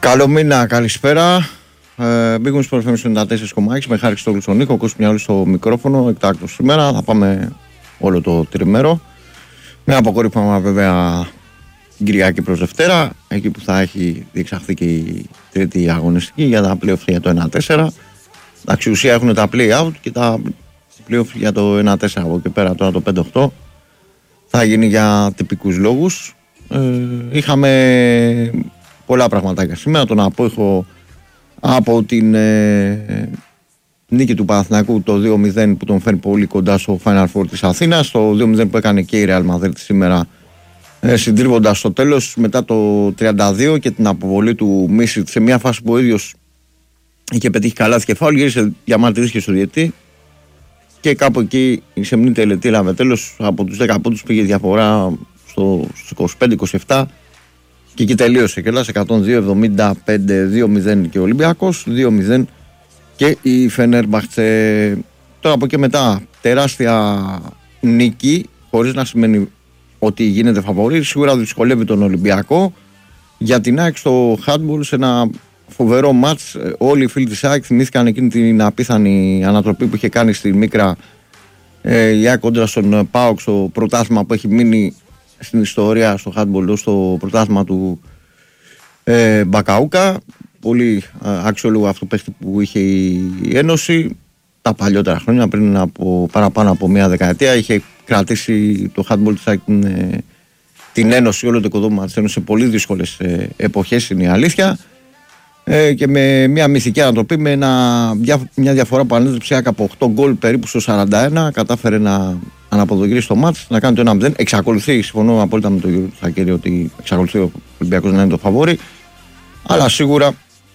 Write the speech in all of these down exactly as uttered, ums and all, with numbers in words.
Καλό μήνα, καλησπέρα. Ε, Μπήκαμε στο Πορφέμι στο ενενήντα τέσσερα κόμμα έξι με Χάρη στο Νίκο, ο Κώστας Μιαούλης στο μικρόφωνο. Εκτάκτος σήμερα θα πάμε όλο το τριμέρο. Με αποκορύφωμα βέβαια την Κυριακή προς Δευτέρα, εκεί που θα έχει διεξαχθεί και η τρίτη αγωνιστική για τα play-off για το ένα τέσσερα. Εντάξει, ουσία έχουν τα play-out και τα play-off για το ένα τέσσερα. Από εκεί πέρα τώρα το πέντε οκτώ θα γίνει για τυπικούς λόγους. Ε, είχαμε πολλά πραγματάκια σήμερα. Τον απόϊχο από την ε, νίκη του Παναθηναϊκού το δύο μηδέν που τον φέρνει πολύ κοντά στο Final Four της Αθήνας, το δύο μηδέν που έκανε και η Real Madrid σήμερα, ε, συντρίβοντας στο τέλος μετά το τριάντα δύο και την αποβολή του Μίσιτ σε μια φάση που ο ίδιος είχε πετύχει καλά και φάουλ, γύρισε διαμαρτυρήθηκε στο διαιτητή και κάπου εκεί η σεμνή τελετή έλαβε τέλος. Από τους δέκα πόντους πήγε διαφορά στο, στο είκοσι πέντε είκοσι επτά και εκεί τελείωσε κιόλας εκατόν δύο εβδομήντα πέντε, δύο μηδέν και ο Ολυμπιακός, δύο μηδέν και η Φενέρμπαχτσε. Τώρα από εκεί μετά τεράστια νίκη, χωρίς να σημαίνει ότι γίνεται φαβορί, σίγουρα δυσκολεύει τον Ολυμπιακό. Για την ΑΕΚ στο handball σε ένα φοβερό μάτς, όλοι οι φίλοι της ΑΕΚ θυμήθηκαν εκείνη την απίθανη ανατροπή που είχε κάνει στη Μίκρα ε, η ΑΕΚ κόντρα στον ΠΑΟΚ στο πρωτάθλημα που έχει μείνει στην ιστορία στο handball, στο πρωτάθλημα του ε, Μπακαούκα. Πολύ αξιόλογο αυτό που είχε η Ένωση τα παλιότερα χρόνια, πριν από παραπάνω από μία δεκαετία. Είχε κρατήσει το handball της ΑΕΚ την, την Ένωση, όλο το οικοδόμημα της Ένωσης σε πολύ δύσκολες ε, εποχές, είναι η αλήθεια. Ε, και με μια μυθική ανατροπή, με ένα, μια διαφορά που ανέδειψε από οκτώ γκολ περίπου στο σαράντα ένα, κατάφερε να αναποδογυρίσει το μάτς, να κάνει το ένα μηδέν. Εξακολουθεί, συμφωνώ απόλυτα με τον κύριο Θακέρη, ότι εξακολουθεί ο Ολυμπιακός να είναι το φαβόρι, αλλά σίγουρα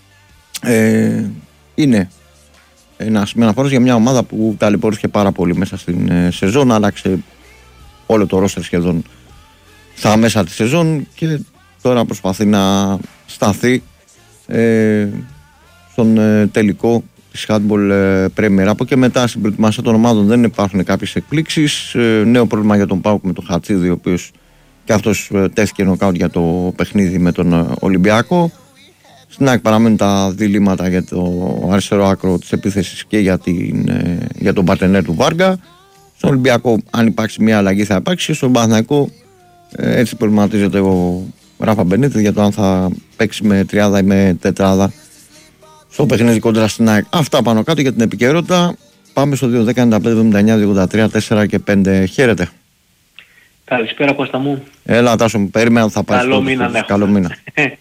ε, είναι ένα σημείο αναφοράς για μια ομάδα που ταλαιπωρήθηκε πάρα πολύ μέσα στην ε, σεζόν, άλλαξε όλο το ρόστερ σχεδόν στα μέσα της σεζόν και τώρα προσπαθεί να σταθεί Ε, στον ε, τελικό της Handball ε, Premier. Από και μετά στην προετοιμασία των ομάδων δεν υπάρχουν κάποιες εκπλήξεις. Ε, νέο πρόβλημα για τον ΠΑΟΚ με τον Χατσίδη, ο οποίος και αυτός ε, τέθηκε νοκάουτ για το παιχνίδι με τον ε, Ολυμπιακό. Στην ΑΕΚ παραμένουν τα διλήμματα για το αριστερό άκρο της επίθεσης και για, την, ε, για τον παρτενέρ του Βάργα. Στον Ολυμπιακό, αν υπάρξει μια αλλαγή, θα υπάρξει. Και στον Παναθηναϊκό ε, έτσι προβληματίζεται ο Ράφα Μπενίτη για το αν θα παίξει με τριάδα ή με τετράδα στο παιχνίδι κόντρα στην ΑΕΚ. Αυτά πάνω κάτω για την επικαιρότητα. Πάμε στο δύο δέκα ενενήντα πέντε εβδομήντα εννιά ογδόντα τρία τέσσερα και πέντε. Χαίρετε. Καλησπέρα Κώστα μου. Έλα Τάσο μου, περίμενα θα πάει. Καλό μήνα να Καλό μήνα.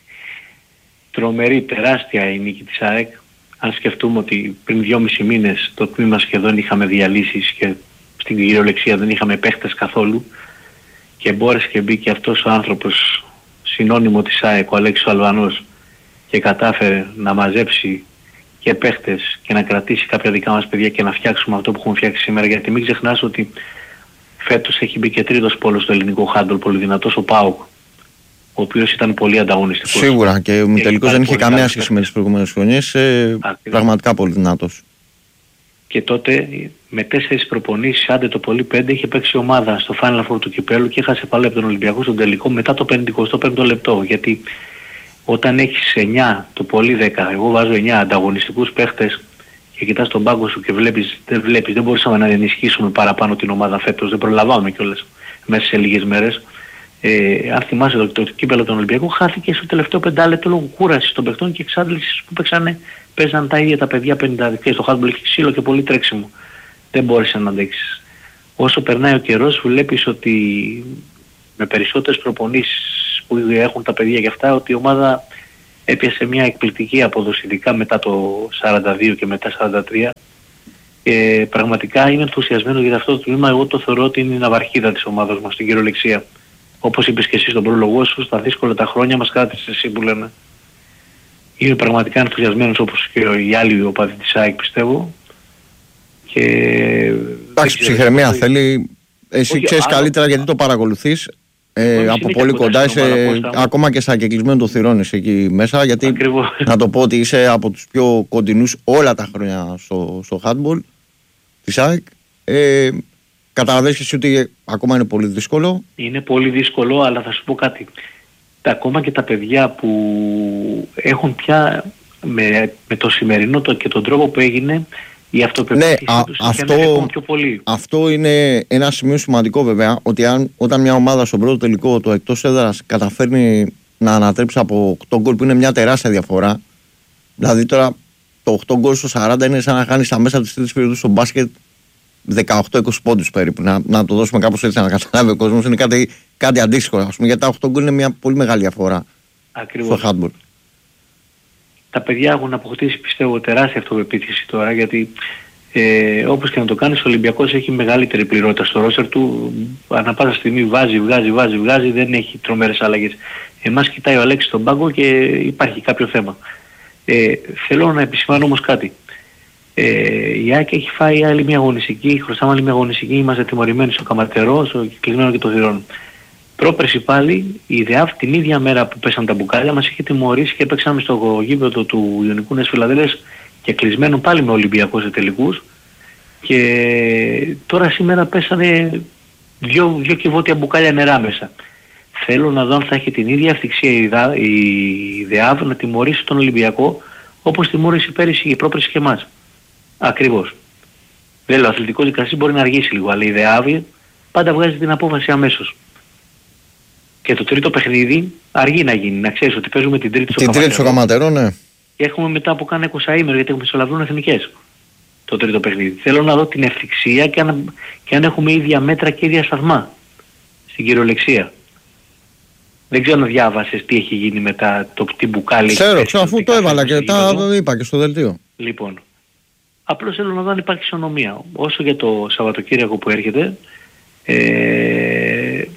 Τρομερή, τεράστια η νίκη της ΑΕΚ. Αν σκεφτούμε ότι πριν δυόμισι μήνες το τμήμα σχεδόν είχαμε διαλύσεις και στην κυριολεξία δεν είχαμε παίχτες καθόλου, και μπόρεσε και μπήκε αυτός ο άνθρωπος, συνώνυμο της ΑΕΚ, ο Αλέξης ο Αλβανός, και κατάφερε να μαζέψει και παίχτες και να κρατήσει κάποια δικά μας παιδιά και να φτιάξουμε αυτό που έχουμε φτιάξει σήμερα. Γιατί μην ξεχνάς ότι φέτος έχει μπει και τρίτος πόλος στο ελληνικό handball, πολύ δυνατός, ο ΠΑΟΚ, ο οποίος ήταν πολύ ανταγωνιστικός. Σίγουρα, και ο τελικός δεν είχε καμία σχέση με τις προηγούμενες χρονιές, ε, πραγματικά πολύ δυνατός. Και τότε με τέσσερις προπονήσεις, άντε το πολύ πέντε, είχε παίξει ομάδα στο Final Four του Κυπέλλου και έχασε πάλι από τον Ολυμπιακό στον τελικό μετά το πενηκοστό πέμπτο λεπτό. Γιατί όταν έχεις εννιά, το πολύ δέκα, εγώ βάζω εννιά ανταγωνιστικούς παίχτες και κοιτάς τον πάγκο σου και βλέπεις, δεν βλέπεις, δεν μπορούσαμε να ενισχύσουμε παραπάνω την ομάδα φέτος, δεν προλαβάμε κιόλας μέσα σε λίγες μέρες. Ε, αν θυμάσαι το, το, το κύπελλο των Ολυμπιακών χάθηκε στο τελευταίο πεντάλεπτο λόγω κούρασης των παιχτών και εξάντλησης που παίξανε. Παίζαν τα ίδια τα παιδιά πενήντα και στο handball έχει ξύλο και πολύ τρέξιμο. Δεν μπόρεσε να αντέξεις. Όσο περνάει ο καιρός βλέπεις ότι με περισσότερες προπονήσεις που έχουν τα παιδιά και αυτά, ότι η ομάδα έπιασε μια εκπληκτική απόδοση, ειδικά μετά το σαράντα δύο και μετά σαράντα τρία. Και πραγματικά είμαι ενθουσιασμένος για αυτό το τμήμα. Εγώ το θεωρώ ότι είναι η ναυαρχίδα της ομάδας μας στην κυριολεξία. Όπως είπες και εσύ στον πρόλογό σου, στα δύσκολα τα χρόνια μας κράτησες εσύ που λέμε. Είμαι πραγματικά ενθουσιασμένος, όπως και οι άλλοι οπαδοί της ΑΕΚ, πιστεύω. Και... Εντάξει, ψυχραιμία θέλει. Εσύ όχι, ξέρεις άλλο... καλύτερα γιατί το παρακολουθείς. Ε, από πολύ κοντά είσαι, ακόμα και στα κεκλεισμένο των θυρών είσαι εκεί μέσα. Γιατί ακριβώς. Να το πω ότι είσαι από τους πιο κοντινούς όλα τα χρόνια στο, στο handball της ΑΕΚ. Ε, Καταλαβαίνεις εσύ ότι ακόμα είναι πολύ δύσκολο. Είναι πολύ δύσκολο, αλλά θα σου πω κάτι. τα, ακόμα και τα παιδιά που έχουν πια με, με το σημερινό το, και τον τρόπο που έγινε η αυτοπεποίθηση ναι, τους αυτό, ακόμα πιο πολύ. Αυτό είναι ένα σημείο σημαντικό βέβαια, ότι αν, όταν μια ομάδα στον πρώτο τελικό το εκτός έδρας καταφέρνει να ανατρέψει από οκτώ γκολ που είναι μια τεράστια διαφορά, δηλαδή τώρα το οκτώ γκολ στο σαράντα είναι σαν να χάνει στα μέσα της τρίτης περίοδου στο μπάσκετ δεκαοκτώ είκοσι πόντους περίπου. Να, να το δώσουμε κάπως έτσι να καταλάβει ο κόσμος. Είναι κάτι, κάτι αντίστοιχο. Ας πούμε, γιατί τα οκτώ γκολ είναι μια πολύ μεγάλη διαφορά. Ακριβώς. Στο handball. Τα παιδιά έχουν αποκτήσει πιστεύω τεράστια αυτοπεποίθηση τώρα, γιατί ε, όπως και να το κάνεις ο Ολυμπιακός έχει μεγαλύτερη πληρότητα στο ρόστερ του. Ανά πάσα στιγμή βάζει, βγάζει, βάζει, βγάζει, δεν έχει τρομερές αλλαγές. Εμάς κοιτάει ο Αλέξης στον πάγκο και υπάρχει κάποιο θέμα. Ε, θέλω να επισημάνω όμως κάτι. Ε, η ΑΕΚ έχει φάει άλλη μια αγωνιστική, χρωστάμε άλλη μια αγωνιστική, είμαστε τιμωρημένοι στο Καματερό, στο κλεισμένο και το θυρών. Πρόπερση πάλι, η ΔΕΑΒ την ίδια μέρα που πέσαν τα μπουκάλια μας είχε τιμωρήσει και παίξαμε στο γήπεδο του Ιωνικού Νέας Φιλαδέλφειας και κλεισμένο πάλι με Ολυμπιακό σε τελικούς. Και τώρα σήμερα πέσανε δυο, δυο κυβότια μπουκάλια νερά μέσα. Θέλω να δω αν θα έχει την ίδια ευτυχία η ΔΕΑΒ να τιμωρήσει τον Ολυμπιακό όπως τιμώρησε πέρυσι η πρόπερση και εμάς. Ακριβώς. Βέβαια, ο αθλητικός δικαστής μπορεί να αργήσει λίγο, αλλά η ΔΕΑΒ πάντα βγάζει την απόφαση αμέσως. Και το τρίτο παιχνίδι αργεί να γίνει. Να ξέρεις ότι παίζουμε την τρίτη στο Καματερό. Την τρίτη στο Καματερό, ναι. Και έχουμε μετά από κάνα εικοσαήμερο, γιατί έχουμε μεσολαβούν εθνικές. Το τρίτο παιχνίδι. Θέλω να δω την ευθυξία και αν, και αν έχουμε ίδια μέτρα και ίδια σταθμά. Στην κυριολεξία. Δεν ξέρω αν διάβασες τι έχει γίνει μετά το τι μπουκάλι. Ξέρω, ξέρω, αφού το έβαλα και τα είπα και στο δελτίο. Λοιπόν. Απλώς θέλω να δω αν υπάρχει ισονομία. Όσο για το Σαββατοκύριακο που έρχεται, ε,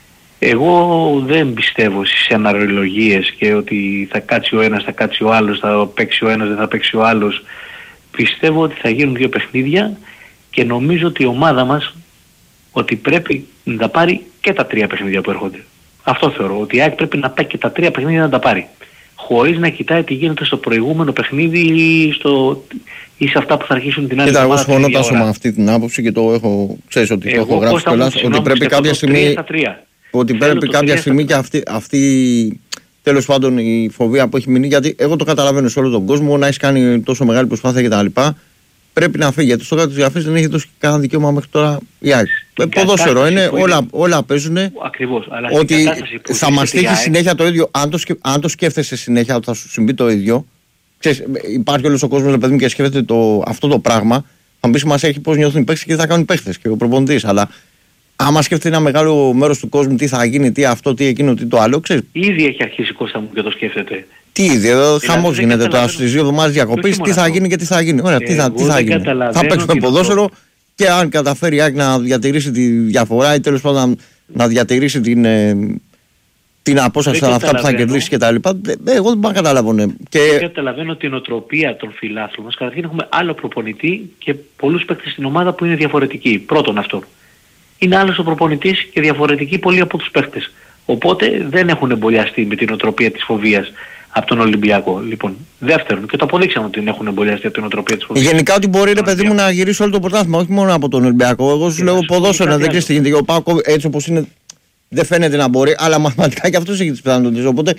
εγώ δεν πιστεύω στις αναλογίες και ότι θα κάτσει ο ένας, θα κάτσει ο άλλος, θα παίξει ο ένας, δεν θα παίξει ο άλλος. Πιστεύω ότι θα γίνουν δύο παιχνίδια και νομίζω ότι η ομάδα μας ότι πρέπει να τα πάρει και τα τρία παιχνίδια που έρχονται. Αυτό θεωρώ, ότι η ΑΕΚ πρέπει να πάει και τα τρία παιχνίδια να τα πάρει. Χωρίς να κοιτάει τι γίνεται στο προηγούμενο παιχνίδι ή, στο, ή σε αυτά που θα αρχίσουν την άλλη ομάδα. Κοίτα, εγώ συμφωνώ τόσο με αυτή την άποψη και το έχω, ξέρεις ότι εγώ, το έχω γράψει κιόλας, ότι πρέπει κάποια στιγμή, ότι πρέπει κάποια στιγμή και αυτή, αυτή τέλος πάντων η φοβία που έχει μείνει, γιατί εγώ το καταλαβαίνω σε όλο τον κόσμο, να έχει κάνει τόσο μεγάλη προσπάθεια κτλ. Πρέπει να φύγει, γιατί στο κάτω της γραφής δεν έχει δώσει κανένα δικαίωμα μέχρι τώρα η ΑΕΚ. Ποδόσφαιρο είναι, όλα, όλα παίζουν. Ακριβώς, αλλά ότι θα μας τύχει συνέχεια το ίδιο. Αν το, σκε, αν το σκέφτεσαι συνέχεια ότι θα σου συμβεί το ίδιο, ξέρεις, υπάρχει όλος ο κόσμος παιδί μου και σκέφτεται το, αυτό το πράγμα. Θα μου πει μας έχει πώς νιώθουν οι παίκτες και τι θα κάνουν οι παίκτες και ο προπονητής. Αλλά άμα σκέφτεται ένα μεγάλο μέρος του κόσμου τι θα γίνει, τι αυτό, τι εκείνο, τι το άλλο, ξέρεις. Ήδη έχει αρχίσει η Κώστα μου και το σκέφτεται. Τι ήδη, εδώ χαμός γίνεται τώρα στις δύο εβδομάδες διακοπής, τι θα γίνει και τι θα γίνει. Ωραία, τι θα, τι θα γίνει. Θα παίξουμε ποδόσφαιρο και αν καταφέρει η ΑΕΚ να διατηρήσει τη διαφορά ή τέλος πάντων να διατηρήσει την, ε, την απόσταση από αυτά που θα κερδίσει κτλ. Εγώ δεν μπορώ να καταλάβω. Ναι. Και... Δεν καταλαβαίνω την οτροπία των φιλάθλων μας. Καταρχήν έχουμε άλλο προπονητή και πολλούς παίκτες στην ομάδα που είναι διαφορετικοί. Πρώτον αυτό. Είναι άλλος ο προπονητής και διαφορετικοί πολλοί από τους παίκτες. Οπότε δεν έχουν εμπολιαστεί με την οτροπία της φοβίας από τον Ολυμπιακό. Λοιπόν, δεύτερον, και το αποδείξαμε ότι δεν έχουν εμπολιαστεί από την οτροπία της φοβίας. Γενικά ότι μπορεί, ρε παιδί μου, να γυρίσει όλο το πρωτάθλημα, όχι μόνο από τον Ολυμπιακό. Εγώ σου λέω ποδόσφαιρο, δεν ξέρει τι γίνεται. Ο Πάοκ έτσι όπως είναι δεν φαίνεται να μπορεί, αλλά μαθηματικά και αυτός έχει τις πιθανότητες. Οπότε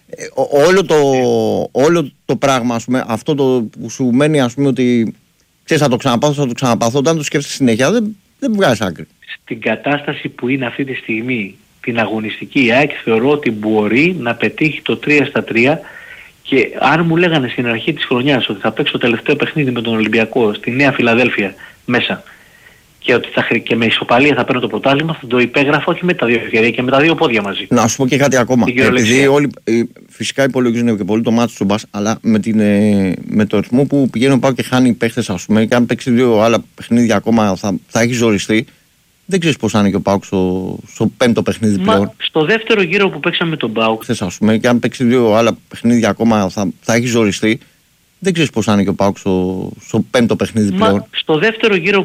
όλο το, όλο το πράγμα, ας πούμε, αυτό το που σου μένει, ας πούμε, ότι ξέρεις, θα το ξαναπάθω, θα το ξαναπάθω, όταν το σκέφτεσαι συνέχεια, δεν, δεν βγάζει άκρη. Στην κατάσταση που είναι αυτή τη στιγμή, την αγωνιστική, η ΑΕΚ θεωρώ ότι μπορεί να πετύχει το τρία στα τρία και αν μου λέγανε στην αρχή της χρονιάς ότι θα παίξει το τελευταίο παιχνίδι με τον Ολυμπιακό στη Νέα Φιλαδέλφεια μέσα και ότι θα, και με ισοπαλία θα παίρνω το πρωτάθλημα, θα το υπέγραφα όχι με τα δύο χέρια και με τα δύο πόδια μαζί. Να σου πω και κάτι ακόμα. Επειδή όλοι φυσικά υπολογίζουν και πολύ το μάτι του μπας, αλλά με, την, με το ρυθμό που πηγαίνουν πάω και χάνει οι παίχτες, ας πούμε, και αν παίξει δύο άλλα παιχνίδια ακόμα θα, θα έχει ζοριστεί. Δεν ξέρεις πώς θα είναι και ο ΠΑΟΚ στο, στο πέμπτο παιχνίδι Μα, πλέον. Στο δεύτερο γύρο που παίξαμε με τον ΠΑΟΚ. Θες, ας πούμε, και αν παίξει δύο άλλα παιχνίδια ακόμα θα, θα έχει ζοριστεί. Δεν ξέρεις πώς θα είναι και ο ΠΑΟΚ στο, στο πέμπτο παιχνίδι πλέον. Μα, στο δεύτερο γύρο